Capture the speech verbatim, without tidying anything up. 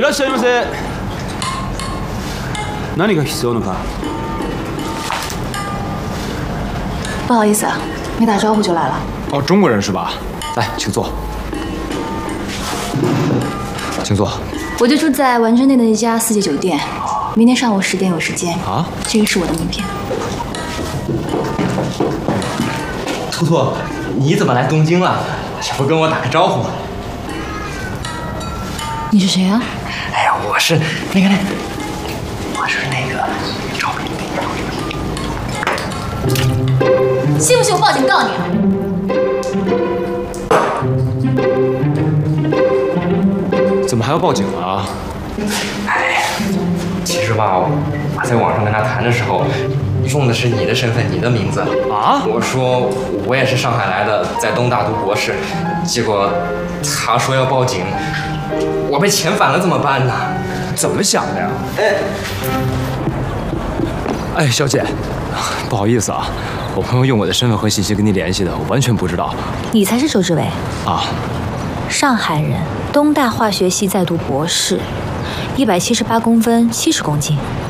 いらっしゃいませ。何が必要のか？ 不好意思，没打招呼就来了。 哦，中国人是吧？来，请坐。请坐。 我就住在丸之内的一家四季酒店，明天上午十点有时间。 啊？ 这个是我的名片。 兔兔，你怎么来东京了？也不跟我打个招呼。 你是谁啊？ 哎呀，我是那个那，我是那个赵明。 信不信我报警告你啊？ 怎么还要报警啊？ 哎，其实吧，我在网上跟他谈的时候，用的是你的身份，你的名字啊。 我说我也是上海来的，在东大读博士，结果他说要报警，我被遣返了怎么办呢？ 怎么想的呀？ 哎， 哎，小姐，不好意思啊，我朋友用我的身份和信息跟你联系的，我完全不知道。 你才是周志伟啊， 上海人，东大化学系在读博士，一百七十八公分，七十公斤。